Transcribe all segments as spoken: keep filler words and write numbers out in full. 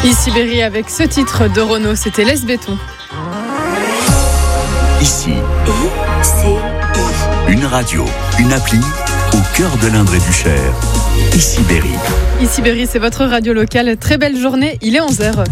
Ici Berry avec ce titre de Renaud, c'était Laisse Béton. Ici, I C I. Une radio, une appli au cœur de l'Indre et du Cher. Ici Berry. Ici Berry, c'est votre radio locale. Très belle journée, il est onze heures.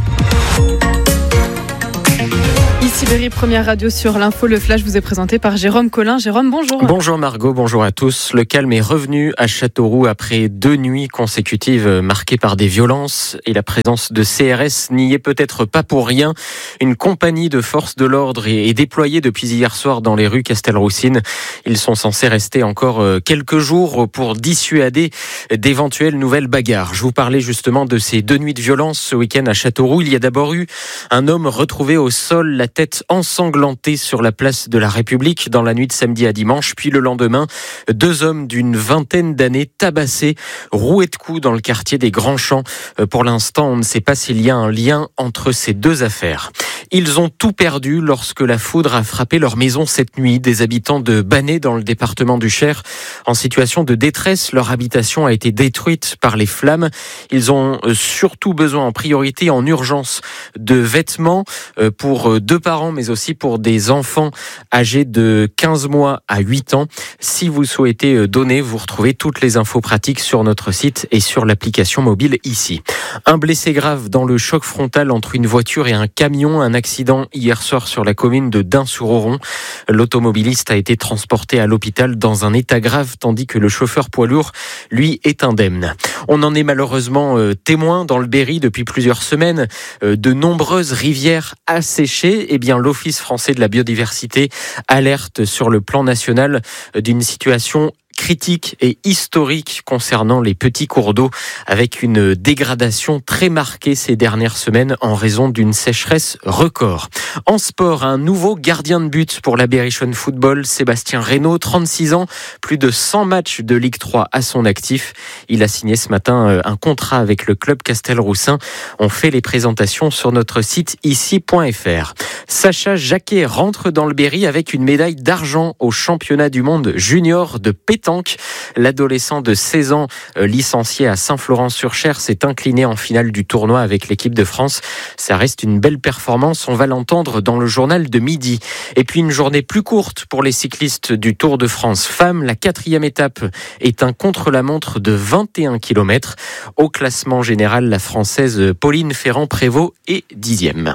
Ici Berry, première radio sur l'info. Le flash vous est présenté par Jérôme Collin. Jérôme, bonjour. Bonjour Margot, bonjour à tous. Le calme est revenu à Châteauroux après deux nuits consécutives marquées par des violences et la présence de C R S n'y est peut-être pas pour rien. Une compagnie de forces de l'ordre est déployée depuis hier soir dans les rues Castelroussine. Ils sont censés rester encore quelques jours pour dissuader d'éventuelles nouvelles bagarres. Je vous parlais justement de ces deux nuits de violence ce week-end à Châteauroux. Il y a d'abord eu un homme retrouvé au sol, la tête ensanglantée sur la place de la République dans la nuit de samedi à dimanche. Puis le lendemain, deux hommes d'une vingtaine d'années tabassés, roués de coups dans le quartier des Grands Champs. Pour l'instant, on ne sait pas s'il y a un lien entre ces deux affaires. Ils ont tout perdu lorsque la foudre a frappé leur maison cette nuit. Des habitants de Banay, dans le département du Cher, en situation de détresse. Leur habitation a été détruite par les flammes. Ils ont surtout besoin en priorité, en urgence, de vêtements pour deux parents, mais aussi pour des enfants âgés de quinze mois à huit ans. Si vous souhaitez donner, vous retrouvez toutes les infos pratiques sur notre site et sur l'application mobile ici. Un blessé grave dans le choc frontal entre une voiture et un camion. Un accident hier soir sur la commune de Dun-sur-Oron. L'automobiliste a été transporté à l'hôpital dans un état grave, tandis que le chauffeur poids lourd, lui, est indemne. On en est malheureusement euh, témoin dans le Berry depuis plusieurs semaines. Euh, de nombreuses rivières asséchées. Eh bien, l'Office français de la biodiversité alerte sur le plan national euh, d'une situation critique et historique concernant les petits cours d'eau, avec une dégradation très marquée ces dernières semaines en raison d'une sécheresse record. En sport, un nouveau gardien de but pour la Berrichonne Football, Sébastien Reynaud, trente-six ans, plus de cent matchs de Ligue trois à son actif. Il a signé ce matin un contrat avec le club Castelroussin. On fait les présentations sur notre site ici point f r. Sacha Jacquet rentre dans le Berry avec une médaille d'argent au championnat du monde junior de pétanque. L'adolescent de seize ans, licencié à Saint-Florent-sur-Cher, s'est incliné en finale du tournoi avec l'équipe de France. Ça reste une belle performance, on va l'entendre dans le journal de midi. Et puis une journée plus courte pour les cyclistes du Tour de France femmes. La quatrième étape est un contre-la-montre de vingt et un kilomètres. Au classement général, la Française Pauline Ferrand-Prévot est dixième.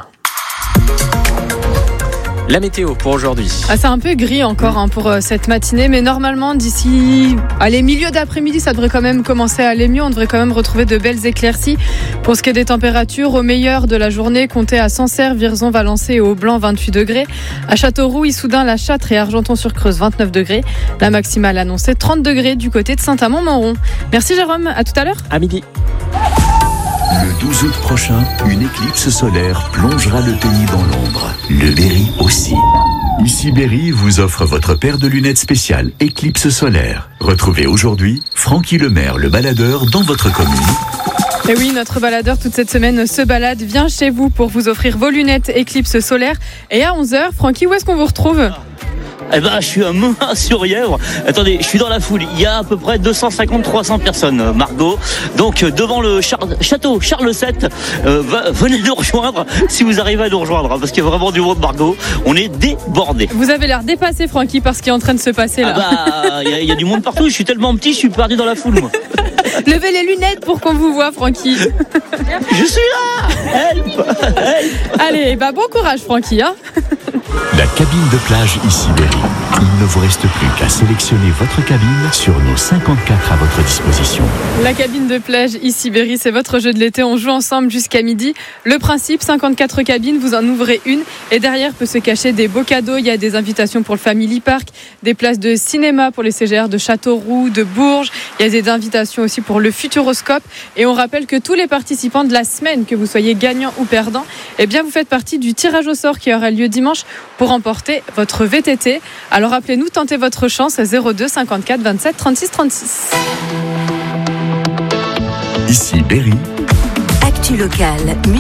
La météo pour aujourd'hui. Ah, c'est un peu gris encore hein, pour euh, cette matinée, mais normalement d'ici allez, milieu d'après-midi, ça devrait quand même commencer à aller mieux. On devrait quand même retrouver de belles éclaircies. Pour ce qui est des températures, au meilleur de la journée, comptez à Sancerre, Vierzon, Valençay et au Blanc, vingt-huit degrés. À Châteauroux, Issoudun, La Châtre et Argenton-sur-Creuse, vingt-neuf degrés. La maximale annoncée, trente degrés du côté de Saint-Amand-Montrond. Merci Jérôme, à tout à l'heure. À midi. Le douze août prochain, une éclipse solaire plongera le pays dans l'ombre. Le Berry aussi. Ici Berry vous offre votre paire de lunettes spéciales Éclipse solaire. Retrouvez aujourd'hui Francky Lemaire, le baladeur, dans votre commune. Et oui, notre baladeur toute cette semaine se balade, vient chez vous pour vous offrir vos lunettes Éclipse solaire. Et à onze heures, Francky, où est-ce qu'on vous retrouve ? Eh ben, je suis à Meun-sur-Yèvre. Attendez, je suis dans la foule. Il y a à peu près deux cent cinquante à trois cents personnes, Margot. Donc, devant le char- château Charles sept, euh, venez nous rejoindre si vous arrivez à nous rejoindre, hein, parce qu'il y a vraiment du monde, Margot. On est débordés. Vous avez l'air dépassé, Francky, par ce qui est en train de se passer là. Ah bah, il y, y a du monde partout. Je suis tellement petit, je suis perdu dans la foule, moi. Levez les lunettes pour qu'on vous voit, Francky. Je suis là. Help, help. Allez, bah bon courage, Francky. Hein. La cabine de plage Ici Berry. Il ne vous reste plus qu'à sélectionner votre cabine sur nos cinquante-quatre à votre disposition. La cabine de plage Ici Berry, c'est votre jeu de l'été. On joue ensemble jusqu'à midi. Le principe, cinquante-quatre cabines, vous en ouvrez une. Et derrière peut se cacher des beaux cadeaux. Il y a des invitations pour le Family Park, des places de cinéma pour les C G R de Châteauroux, de Bourges. Il y a des invitations aussi pour le Futuroscope. Et on rappelle que tous les participants de la semaine, que vous soyez gagnant ou perdant, eh bien vous faites partie du tirage au sort qui aura lieu dimanche pour remporter votre V T T. Alors appelez-nous, tentez votre chance à zéro deux cinquante-quatre vingt-sept trente-six trente-six. Ici Berry. Actu locale.